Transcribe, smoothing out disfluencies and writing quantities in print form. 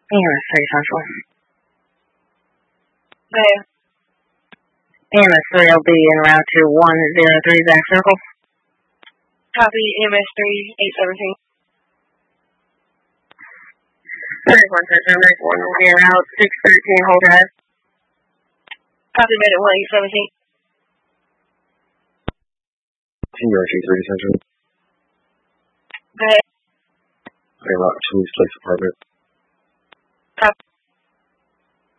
EMS 3 Central. Okay. EMS 3 will be in route to 103 back circle. Copy, EMS 3, 817. 31 Central, Medic 1 will be in route 613 hold drive. Copy, Medic 1, 817. Senior RG 3 Central. Okay. Okay, route to East Lakes Apartment. Copy.